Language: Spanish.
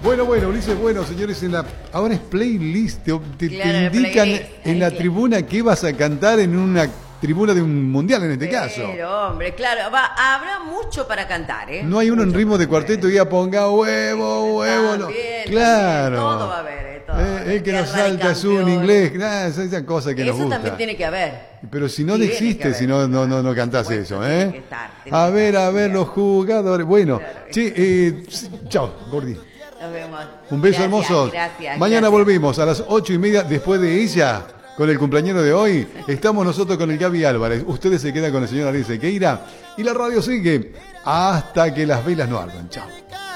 Bueno, Ulises, bueno, señores, ahora es playlist, te Claro, indican playlist. en la Hay que- tribuna qué vas a cantar en una tribuna de un mundial en este caso. Pero, hombre, claro, habrá mucho para cantar, ¿eh? No hay uno en Mucho ritmo para de cuarteto y ya ponga huevo, no. También, Claro. todo va a haber, todo. El que nos Tierra de salta es un campeones. inglés, esa cosa que nos Eso gusta. también tiene que haber. Pero si no Tiene que existe, haber. si no cantás Bueno, eso, tiene que estar, tiene A que ver, estar. los jugadores. Bueno, Claro. che, chao, Gordi. Nos vemos. Un beso, Gracias, hermosos. Gracias. Mañana gracias. volvemos a las 8:30 después de ella. Con el cumpleañero de hoy, estamos nosotros con el Gaby Álvarez. Ustedes se quedan con el señor Ariel Sequeira y la radio sigue hasta que las velas no ardan. Chao.